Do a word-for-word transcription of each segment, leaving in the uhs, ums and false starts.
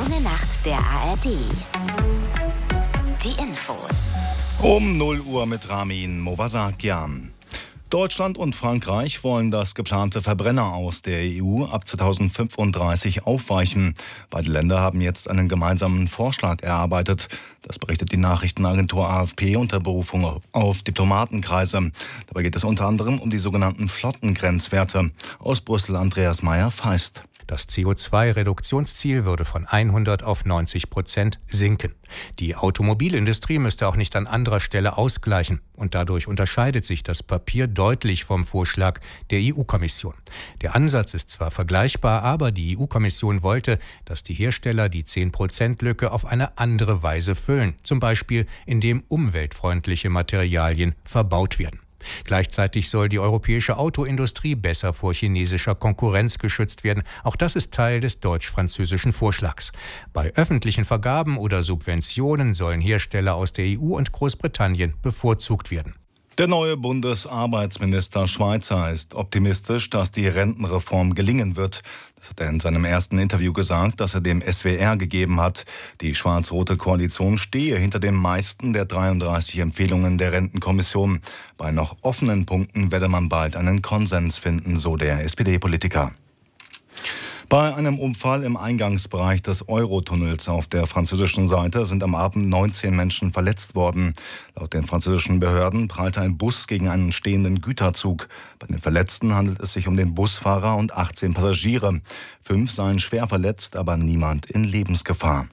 junge Nacht der A R D. Die Infos. Um null Uhr mit Ramin Movasakian. Deutschland und Frankreich wollen das geplante Verbrenner aus der E U ab zweitausendfünfunddreißig aufweichen. Beide Länder haben jetzt einen gemeinsamen Vorschlag erarbeitet. Das berichtet die Nachrichtenagentur A F P unter Berufung auf Diplomatenkreise. Dabei geht es unter anderem um die sogenannten Flottengrenzwerte. Aus Brüssel Andreas Meyer-Feist. Das C O zwei Reduktionsziel würde von hundert auf neunzig Prozent sinken. Die Automobilindustrie müsste auch nicht an anderer Stelle ausgleichen. Und dadurch unterscheidet sich das Papier deutlich vom Vorschlag der E U-Kommission. Der Ansatz ist zwar vergleichbar, aber die E U-Kommission wollte, dass die Hersteller die zehn Prozent Lücke auf eine andere Weise füllen. Zum Beispiel, indem umweltfreundliche Materialien verbaut werden. Gleichzeitig soll die europäische Autoindustrie besser vor chinesischer Konkurrenz geschützt werden. Auch das ist Teil des deutsch-französischen Vorschlags. Bei öffentlichen Vergaben oder Subventionen sollen Hersteller aus der E U und Großbritannien bevorzugt werden. Der neue Bundesarbeitsminister Schweizer ist optimistisch, dass die Rentenreform gelingen wird. Das hat er in seinem ersten Interview gesagt, das er dem S W R gegeben hat. Die schwarz-rote Koalition stehe hinter den meisten der dreiunddreißig Empfehlungen der Rentenkommission. Bei noch offenen Punkten werde man bald einen Konsens finden, so der S P D-Politiker. Bei einem Unfall im Eingangsbereich des Eurotunnels auf der französischen Seite sind am Abend neunzehn Menschen verletzt worden. Laut den französischen Behörden prallte ein Bus gegen einen stehenden Güterzug. Bei den Verletzten handelt es sich um den Busfahrer und achtzehn Passagiere. Fünf seien schwer verletzt, aber niemand in Lebensgefahr.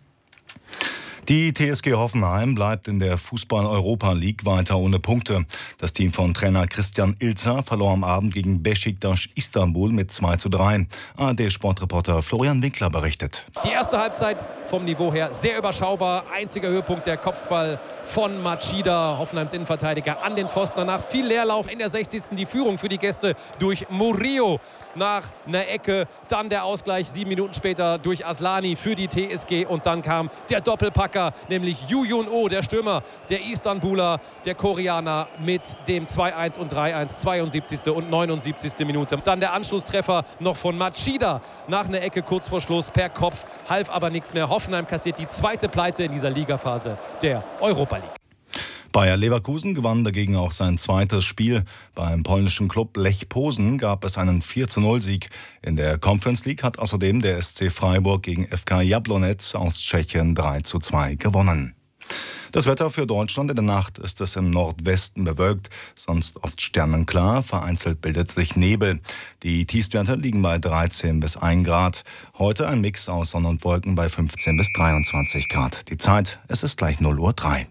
Die T S G Hoffenheim bleibt in der Fußball-Europa League weiter ohne Punkte. Das Team von Trainer Christian Ilzer verlor am Abend gegen Beşiktaş Istanbul mit zwei zu drei. A R D-Sportreporter Florian Winkler berichtet. Die erste Halbzeit vom Niveau her sehr überschaubar. Einziger Höhepunkt der Kopfball von Machida, Hoffenheims Innenverteidiger, an den Pfosten. Danach viel Leerlauf in der sechzigsten Die Führung für die Gäste durch Murillo nach einer Ecke. Dann der Ausgleich sieben Minuten später durch Aslani für die T S G. Und dann kam der Doppelpacker, nämlich Yu Jun-Oh, der Stürmer, der Istanbuler, der Koreaner mit dem zwei eins und drei eins, zweiundsiebzigste und neunundsiebzigste Minute. Dann der Anschlusstreffer noch von Machida nach einer Ecke kurz vor Schluss per Kopf, half aber nichts mehr. Hoffenheim kassiert die zweite Pleite in dieser Ligaphase der Europa League. Bayer Leverkusen gewann dagegen auch sein zweites Spiel. Beim polnischen Klub Lech Posen gab es einen vier zu null Sieg. In der Conference League hat außerdem der S C Freiburg gegen F K Jablonec aus Tschechien drei zu zwei gewonnen. Das Wetter für Deutschland: In der Nacht ist es im Nordwesten bewölkt, sonst oft sternenklar, vereinzelt bildet sich Nebel. Die Tiefstwerte liegen bei dreizehn bis ein Grad. Heute ein Mix aus Sonne und Wolken bei fünfzehn bis dreiundzwanzig Grad. Die Zeit, es ist gleich null Uhr drei.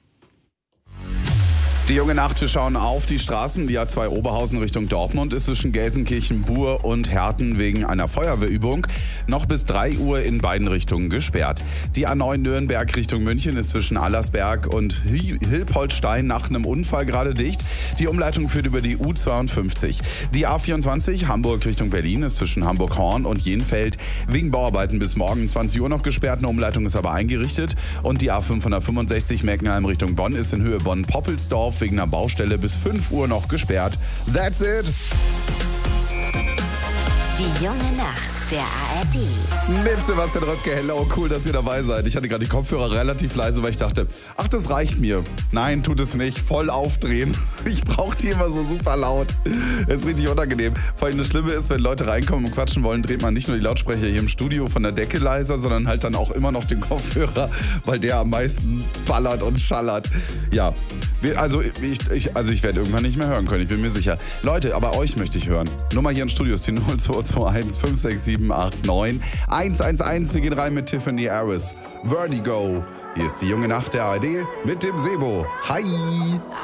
Die junge Nacht, wir schauen auf die Straßen. Die A zwei Oberhausen Richtung Dortmund ist zwischen Gelsenkirchen, Buhr und Herten wegen einer Feuerwehrübung noch bis drei Uhr in beiden Richtungen gesperrt. Die A neun Nürnberg Richtung München ist zwischen Allersberg und Hilpoltstein nach einem Unfall gerade dicht. Die Umleitung führt über die U zweiundfünfzig. Die A vierundzwanzig Hamburg Richtung Berlin ist zwischen Hamburg-Horn und Jenfeld wegen Bauarbeiten bis morgen zwanzig Uhr noch gesperrt. Eine Umleitung ist aber eingerichtet. Und die A fünfhundertfünfundsechzig Meckenheim Richtung Bonn ist in Höhe Bonn-Poppelsdorf wegen einer Baustelle bis fünf Uhr noch gesperrt. That's it! Die junge Nacht der A R D. Mit Sebastian Röpke, hello, cool, dass ihr dabei seid. Ich hatte gerade die Kopfhörer relativ leise, weil ich dachte, ach, das reicht mir. Nein, tut es nicht. Voll aufdrehen. Ich brauche die immer so super laut. Das ist richtig unangenehm. Vor allem das Schlimme ist, wenn Leute reinkommen und quatschen wollen, dreht man nicht nur die Lautsprecher hier im Studio von der Decke leiser, sondern halt dann auch immer noch den Kopfhörer, weil der am meisten ballert und schallert. Ja, wir, also ich, ich, also ich werde irgendwann nicht mehr hören können, ich bin mir sicher. Leute, aber euch möchte ich hören. Nummer hier im Studio ist die null zwei zwei eins fünf sechs sieben acht neun eins eins eins. Wir gehen rein mit Tiffany Harris. Vertigo. Hier ist die junge Nacht der A R D mit dem Sebo. Hi!